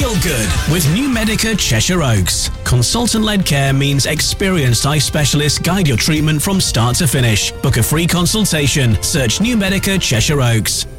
feel good with New Medica Cheshire Oaks. Consultant-led care means experienced eye specialists guide your treatment from start to finish. Book a free consultation. Search New Medica Cheshire Oaks.